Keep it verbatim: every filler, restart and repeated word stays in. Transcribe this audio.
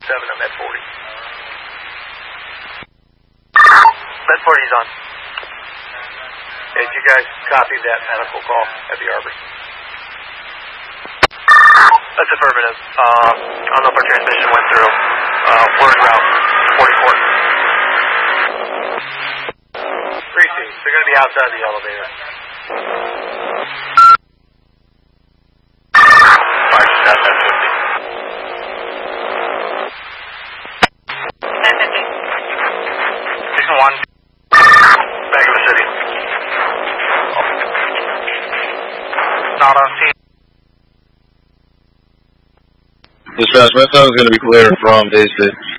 seven to Med forty. Med forty's on. Hey, did you guys copy that medical call at the Arbor? That's affirmative. Uh, I don't know if our transmission went through. Uh, we're en route, forty-four. Three seats. They're going to be outside the elevator. Five to ten fifty. ten fifty. Station one. Back of the city. Not on scene. Dispatch, my phone is going to be clear from Bay State.